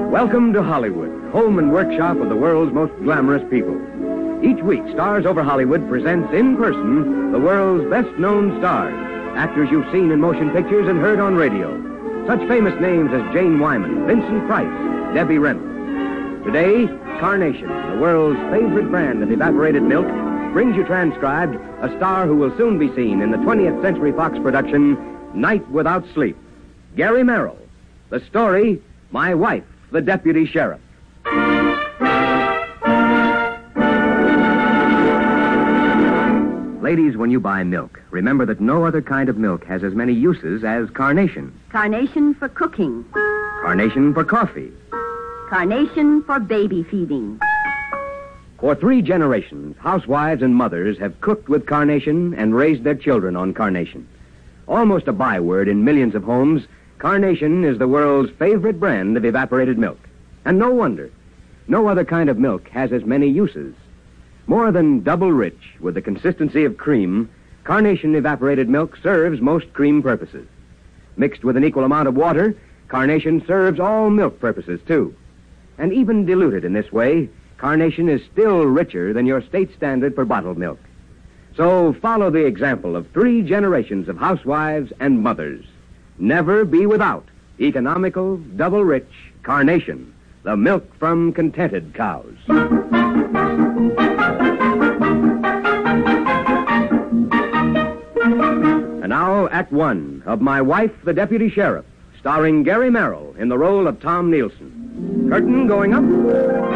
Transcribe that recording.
Welcome to Hollywood, home and workshop of the world's most glamorous people. Each week, Stars Over Hollywood presents in person the world's best-known stars, actors you've seen in motion pictures and heard on radio. Such famous names as Jane Wyman, Vincent Price, Debbie Reynolds. Today, Carnation, the world's favorite brand of evaporated milk, brings you transcribed a star who will soon be seen in the 20th Century Fox production, Night Without Sleep. Gary Merrill. The story, My Wife, the Deputy Sheriff. Ladies, when you buy milk, remember that no other kind of milk has as many uses as Carnation. Carnation for cooking. Carnation for coffee. Carnation for baby feeding. For 3 generations, housewives and mothers have cooked with Carnation and raised their children on Carnation. Almost a byword in millions of homes, Carnation is the world's favorite brand of evaporated milk. And no wonder. No other kind of milk has as many uses. More than double rich with the consistency of cream, Carnation evaporated milk serves most cream purposes. Mixed with an equal amount of water, Carnation serves all milk purposes, too. And even diluted in this way, Carnation is still richer than your state standard for bottled milk. So follow the example of 3 generations of housewives and mothers. Never be without economical, double-rich Carnation, the milk from contented cows. And now, Act 1 of My Wife, the Deputy Sheriff, starring Gary Merrill in the role of Tom Nielsen. Curtain going up.